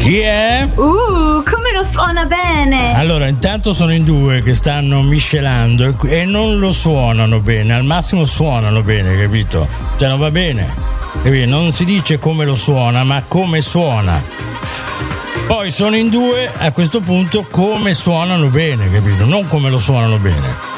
Chi è? Come lo suona bene! Allora, intanto sono in due che stanno miscelando e non lo suonano bene, al massimo suonano bene, capito? Cioè non va bene, capito? Non si dice come lo suona, ma come suona. Poi sono in due, a questo punto come suonano bene, capito? Non come lo suonano bene.